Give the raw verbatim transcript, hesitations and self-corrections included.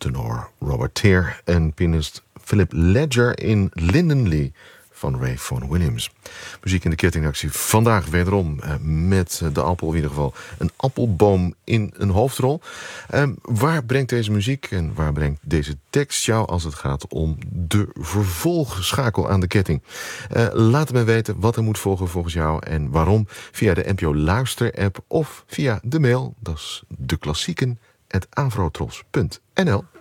tenor Robert Teer en pianist Philip Ledger in Linden Lee van Ray Vaughan Williams. Muziek in de kettingactie vandaag wederom uh, met uh, de appel, in ieder geval een appelboom in een hoofdrol. Uh, waar brengt deze muziek en waar brengt deze tekst jou als het gaat om de vervolgschakel aan de ketting? Uh, laat me weten wat er moet volgen volgens jou en waarom via de N P O Luister app of via de mail, dat is de klassieken at avrotros punt n l.